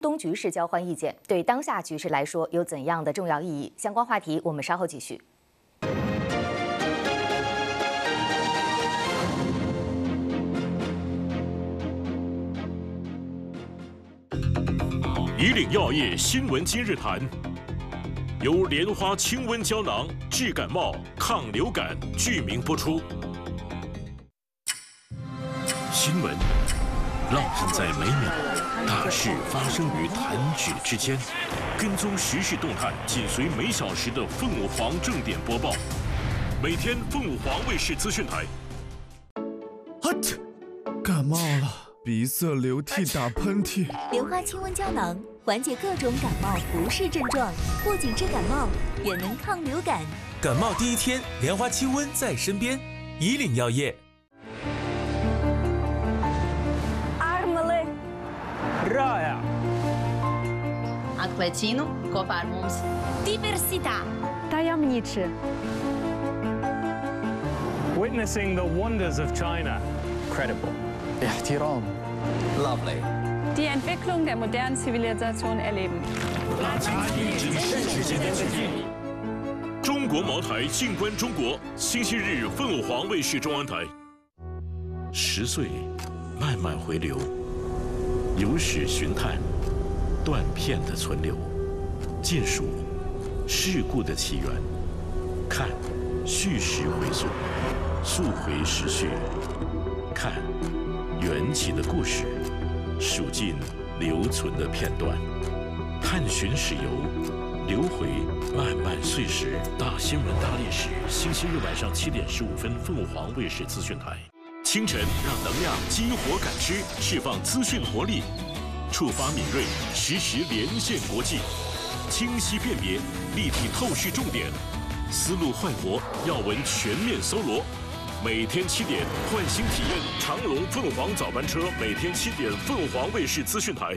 东局势交换意见，对当下局势来说有怎样的重要意义？相关话题我们稍后继续。 以岭药业新闻今日谈，由莲花清瘟胶囊治感冒、抗流感剧名播出。新闻让人在每秒大事发生于弹指之间，跟踪时事动态，紧随每小时的凤舞凰正点播报。每天凤舞凰卫视资讯台。 感冒了，鼻塞、流涕、打喷嚏。 莲花清瘟胶囊缓解各种感冒不适症状，不仅治感冒，也能抗流感。 感冒第一天，莲花清瘟在身边。以岭药业。 Raya. Atlecino, Cofarmums. Diversità. Tajemniczy. Witnessing the wonders of China. Credible. احترام. Lovely. Die Entwicklung der modernen Zivilisation erleben. 中国茅台静观中国，星期日凤舞凰卫视中央台。10岁，慢慢回流。有史寻探，断片的存留，见数事故的起源，看叙事回溯，溯回时序，看缘起的故事，数尽留存的片段，探寻史游，流回漫漫岁时。大新闻大历史，星期日晚上7点15分，凤舞凰卫视资讯台。清晨让能量激活感知，释放资讯活力，触发敏锐，实时连线国际，清晰辨别，立体透视重点，思路焕活，要闻全面搜罗。每天7点，唤醒体验长荣凤凰早班车，每天7点，凤凰卫视资讯台。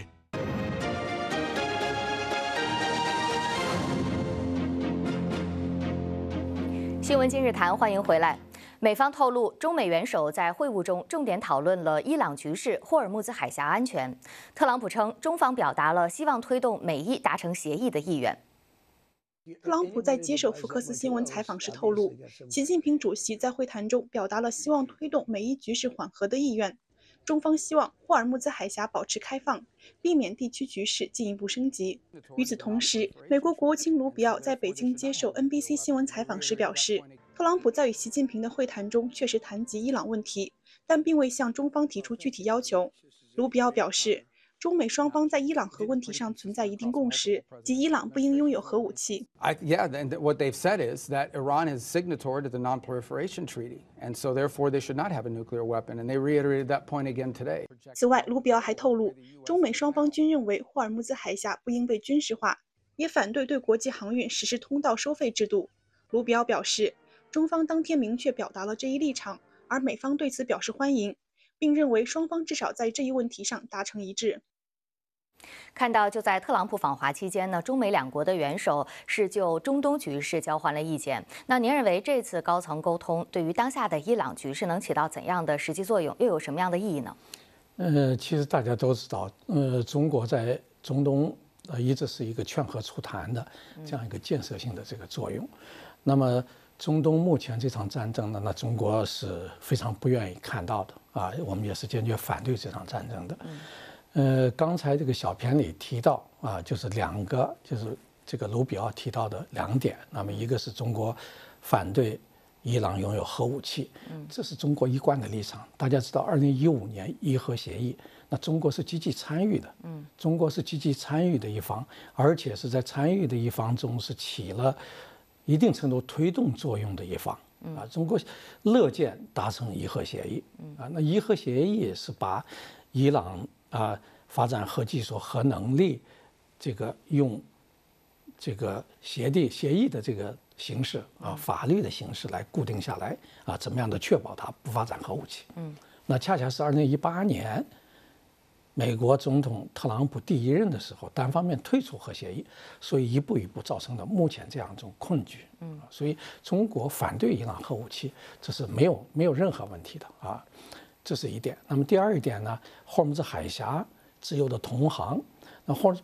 新闻今日谈，欢迎回来。美方透露，中美元首在会晤中重点讨论了伊朗局势、霍尔木兹海峡安全。特朗普称，中方表达了希望推动美伊达成协议的意愿。 特朗普在接受福克斯新闻采访时透露，习近平主席在会谈中表达了希望推动美伊局势缓和的意愿。中方希望霍尔木兹海峡保持开放，避免地区局势进一步升级。与此同时，美国国务卿卢比奥在北京接受 NBC 新闻采访时表示，特朗普在与习近平的会谈中确实谈及伊朗问题，但并未向中方提出具体要求。卢比奥表示，中美双方在伊朗核问题上存在一定共识，即伊朗不应拥有核武器。 Yeah, and what they've said is that Iran is signatory to the Non-Proliferation Treaty, and so therefore they should not have a nuclear weapon, and they reiterated that point again today. 此外，卢比奥还透露，中美双方均认为霍尔木兹海峡不应被军事化，也反对对国际航运实施通道收费制度。卢比奥表示，中方当天明确表达了这一立场，而美方对此表示欢迎，并认为双方至少在这一问题上达成一致。 看到，就在特朗普访华期间呢，中美两国的元首是就中东局势交换了意见。那您认为这次高层沟通对于当下的伊朗局势能起到怎样的实际作用，又有什么样的意义呢？ 其实大家都知道，中国在中东一直是一个劝和促谈的这样一个建设性的这个作用。那么中东目前这场战争呢，那中国是非常不愿意看到的啊，我们也是坚决反对这场战争的。刚才这个小片里提到啊，就是两个，就是这个卢比奥提到的2点。那么一个是中国反对伊朗拥有核武器，这是中国一贯的立场。大家知道，2015年伊核协议，那中国是积极参与的，中国是积极参与的一方，而且是在参与的一方中是起了一定程度推动作用的一方。中国乐见达成伊核协议，那伊核协议是把伊朗发展核技术、核能力，这个用这个协议的这个形式法律的形式来固定下来怎么样的确保它不发展核武器？那恰恰是2018年美国总统特朗普第1任的时候单方面退出核协议，所以一步一步造成了目前这样一种困局。所以中国反对伊朗核武器，这是没有任何问题的这是一点。那么第2点呢，霍尔木兹海峡自由的通航， 那